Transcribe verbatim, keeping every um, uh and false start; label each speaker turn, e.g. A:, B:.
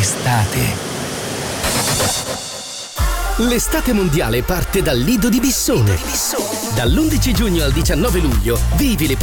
A: estate. L'estate mondiale parte dal Lido di Bissone. Dall'undici giugno al diciannove luglio vivi le